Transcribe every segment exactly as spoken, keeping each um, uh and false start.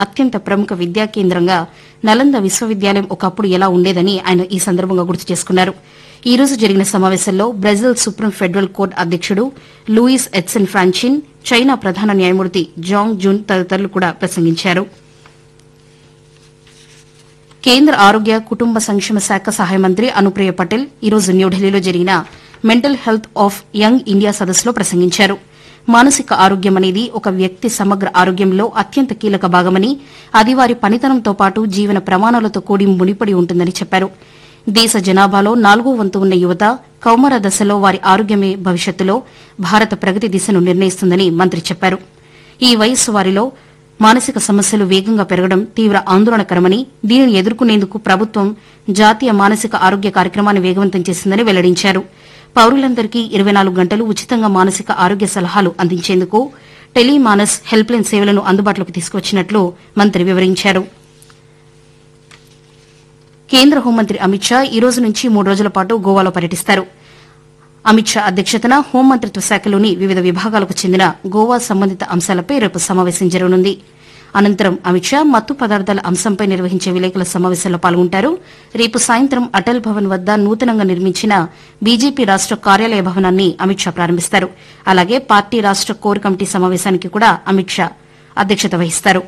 అత్యంత ప్రముఖ విద్యా కేంద్రంగా నలంద విశ్వవిద్యాలయం ఒకప్పుడు ఎలా ఉండేదని ఆయన ఈ సందర్భంగా గుర్తు చేసుకున్నారు. ఈ రోజు జరిగిన సమావేశంలో బ్రెజిల్ సుప్రీం ఫెడరల్ కోర్టు అధ్యకుడు లూయిస్ ఎడ్సన్ ఫ్రాన్చిన్, చైనా ప్రధాన న్యాయమూర్తి జాంగ్ జున్ తదితరులు కూడా ప్రసంగించారు. కేంద్ర ఆరోగ్య కుటుంబ సంక్షేమ శాఖ సహాయ మంత్రి అనుప్రియ పటేల్ ఈ రోజు న్యూఢిల్లీలో జరిగిన mental health of young India సదస్సులో ప్రసంగించారు. మానసిక ఆరోగ్యం అనేది ఒక వ్యక్తి సమగ్ర ఆరోగ్యంలో అత్యంత కీలక భాగమని, అది వారి పనితనంతో పాటు జీవన ప్రమాణాలతో కూడి ముడిపడి ఉంటుందని చెప్పారు. దేశ జనాభాలో నాలుగో వంతు ఉన్న యువత కౌమార దశలో వారి ఆరోగ్యమే భవిష్యత్తులో భారత ప్రగతి దిశను నిర్ణయిస్తుందని మంత్రి చెప్పారు. ఈ వయస్సు వారిలో మానసిక సమస్యలు వేగంగా పెరగడం తీవ్ర ఆందోళనకరమని, దీనిని ఎదుర్కొనేందుకు ప్రభుత్వం జాతీయ మానసిక ఆరోగ్య కార్యక్రమాన్ని వేగవంతం చేసిందని వెల్లడించారు. పౌరులందరికీ ఇరవై నాలుగు గంటలు ఉచితంగా మానసిక ఆరోగ్య సలహాలు అందించేందుకు టెలిమానస్ హెల్ప్లైన్ సేవలను అందుబాటులోకి తీసుకువచ్చినట్లు మంత్రి వివరించారు. కేంద్ర హోంమంత్రి అమిత్ షా ఈ రోజు నుంచి మూడు రోజుల పాటు గోవాలో పర్యటిస్తారు. అమిత్ షా అధ్యక్షతన హోంమంత్రిత్వ శాఖలోని వివిధ విభాగాలకు చెందిన గోవా సంబంధిత అంశాలపై రేపు సమావేశం జరగనుంది. అనంతరం అమిత్ షా మత్తు పదార్థాల అంశంపై నిర్వహించే విలేకరుల సమావేశంలో పాల్గొంటారు. రేపు సాయంత్రం అటల్ భవన్ వద్ద నూతనంగా నిర్మించిన బీజేపీ రాష్ట కార్యాలయ భవనాన్ని అమిత్ షా ప్రారంభిస్తారు. అలాగే పార్టీ రాష్ట కోర్ కమిటీ సమావేశానికి కూడా అమిత్ షా అధ్యక్షత వహిస్తారు.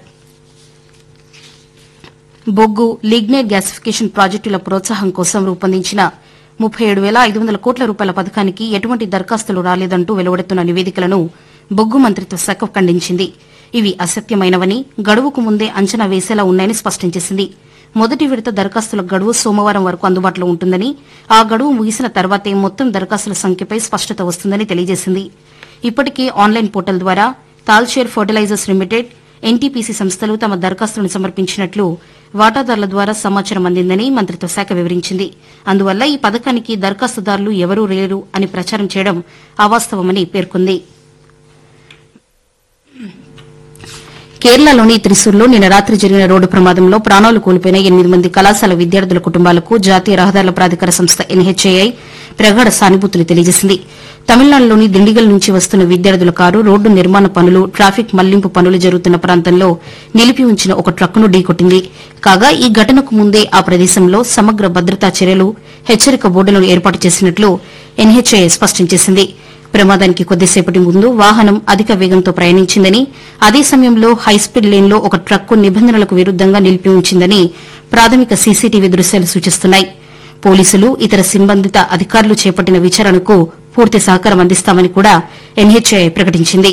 బొగ్గు, లిగ్నైట్ గ్యాసిఫికేషన్ ప్రాజెక్టుల ప్రోత్సాహం కోసం రూపొందించిన ముప్పై ఏడు వేల ఐదు వందల కోట్ల రూపాయల పథకానికి ఎటువంటి దరఖాస్తులు రాలేదంటూ వెలువడుతున్న నివేదికలను బొగ్గు మంత్రిత్వ శాఖ ఖండించింది. ఇవి అసత్యమైనవని, గడువుకు ముందే అంచనా వేసేలా ఉన్నాయని స్పష్టం చేసింది. మొదటి విడత దరఖాస్తుల గడువు సోమవారం వరకు అందుబాటులో ఉంటుందని, ఆ గడువు ముగిసిన తర్వాతే మొత్తం దరఖాస్తుల సంఖ్యపై స్పష్టత వస్తుందని తెలియజేసింది. ఇప్పటికే ఆన్లైన్ పోర్టల్ ద్వారా తాల్షేర్ ఫర్టిలైజర్స్ లిమిటెడ్, ఎన్టీపీసీ సంస్థలు తమ దరఖాస్తులను సమర్పించినట్లు వాటాదారుల ద్వారా సమాచారం అందిందని మంత్రిత్వ శాఖ వివరించింది. అందువల్ల ఈ పథకానికి దరఖాస్తుదారులు ఎవరూ లేరు అని ప్రచారం చేయడం అవాస్తవమని పేర్కొంది. కేరళలోని త్రిశూర్లో నిన్న రాత్రి జరిగిన రోడ్డు ప్రమాదంలో ప్రాణాలు కోల్పోయిన ఎనిమిది మంది కళాశాల విద్యార్థుల కుటుంబాలకు జాతీయ రహదారుల ప్రాధికార సంస్థ ఎన్హెచ్ఏఐ ప్రగాఢ సానుభూతిని తెలియజేసింది. తమిళనాడులోని దిండిగల్ నుంచి వస్తున్న విద్యార్థుల కారు రోడ్డు నిర్మాణ పనులు, ట్రాఫిక్ మళ్లింపు పనులు జరుగుతున్న ప్రాంతంలో నిలిపి ఉంచిన ఒక ట్రక్కును ఢీకొట్టింది. కాగా ఈ ఘటనకు ముందే ఆ ప్రదేశంలో సమగ్ర భద్రతా చర్యలు, హెచ్చరిక బోర్డులను ఏర్పాటు చేసినట్లు ఎన్హెచ్ఏఐ స్పష్టం చేసింది. ప్రమాదానికి కొద్దిసేపటి ముందు వాహనం అధిక వేగంతో ప్రయాణించిందని, అదే సమయంలో హైస్పీడ్ లేన్లో ఒక ట్రక్కు నిబంధనలకు విరుద్దంగా నిలిపి ఉంచిందని ప్రాథమిక సీసీటీవీ దృశ్యాలు సూచిస్తున్నాయి. పోలీసులు, ఇతర సంబంధిత అధికారులు చేపట్టిన విచారణకు పూర్తి సహకారం అందిస్తామని కూడా ఎన్హెచ్ఏఐ ప్రకటించింది.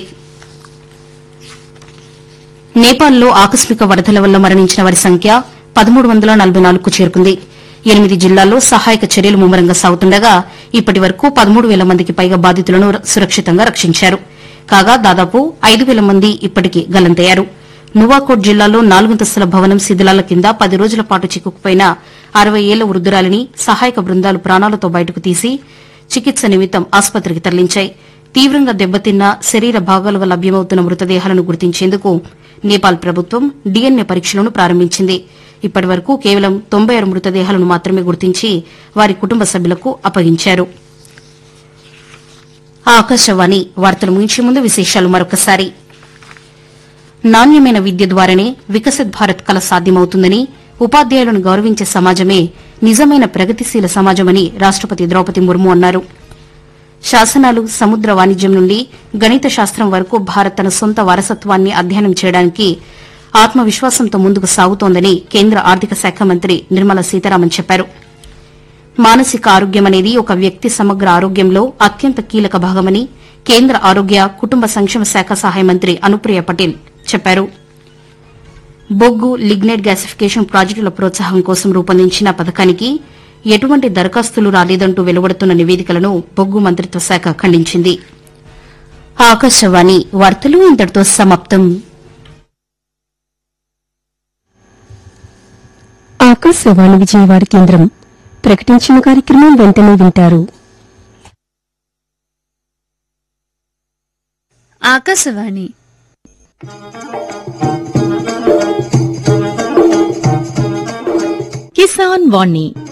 నేపాల్లో ఆకస్మిక వరదల వల్ల మరణించిన వారి సంఖ్య పదమూడు వందల నలభై నాలుగుకు చేరుకుంది. ఎనిమిది జిల్లాల్లో సహాయక చర్యలు ముమ్మరంగా సాగుతుండగా ఇప్పటి వరకు పదమూడు వేల మందికి పైగా బాధితులను సురక్షితంగా రక్షించారు. కాగా దాదాపు ఐదు వేల మంది ఇప్పటికీ గల్లంతయ్యారు. నువాకోట్ జిల్లాలో నాలుగంతస్తుల భవనం శిథిలాల కింద పది రోజుల పాటు చిక్కుకుపోయిన అరవై ఏళ్ల వృద్దురాలిని సహాయక బృందాలు ప్రాణాలతో బయటకు తీసి చికిత్స నిమిత్తం ఆసుపత్రికి తరలించాయి. తీవ్రంగా దెబ్బతిన్న శరీర భాగాలుగా లభ్యమవుతున్న మృతదేహాలను గుర్తించేందుకు నేపాల్ ప్రభుత్వం డీఎన్ఏ పరీక్షలను ప్రారంభించింది. ఇప్పటి వరకు కేవలం తొంభై ఆరు మృతదేహాలను మాత్రమే గుర్తించి వారి కుటుంబ సభ్యులకు అప్పగించారు. ఆకాశవాణి వార్తలు ముగించే ముందు విశేషాలు మరొకసారి. నాణ్యమైన విద్య ద్వారానే వికసిత్ భారత్ కల సాధ్యమవుతుందని, ఉపాధ్యాయులను గౌరవించే సమాజమే నిజమైన ప్రగతిశీల సమాజమని రాష్టపతి ద్రౌపది ముర్ము అన్నారు. శాసనాలు, సముద్ర వాణిజ్యం నుండి గణిత శాస్త్రం వరకు భారత్ తన సొంత వారసత్వాన్ని అధ్యయనం చేయడానికి ఆత్మవిశ్వాసంతో ముందుకు సాగుతోందని కేంద్ర ఆర్థిక శాఖ మంత్రి నిర్మలా సీతారామన్ చెప్పారు. మానసిక ఆరోగ్యం అనేది ఒక వ్యక్తి సమగ్ర ఆరోగ్యంలో అత్యంత కీలక భాగమని కేంద్ర ఆరోగ్య కుటుంబ సంక్షేమ శాఖ సహాయ మంత్రి అనుప్రియ పటేల్ చెప్పారు. బొగ్గు, లిగ్నైట్ గ్యాసిఫికేషన్ ప్రాజెక్టుల ప్రోత్సాహం కోసం రూపొందించిన పథకానికి ఎటువంటి దరఖాస్తులు రాలేదంటూ వెలువడుతున్న నివేదికలను బొగ్గు మంత్రిత్వ శాఖ ఖండించింది. ఆకాశవాణి వార్తలు ఇంతటితో సమాప్తం. ఆకాశవాణి విజయవాడ కేంద్రం ప్రకటించిన కార్యక్రమం వెంటనే వింటారు. ఆకాశవాణి కిసాన్ వాణి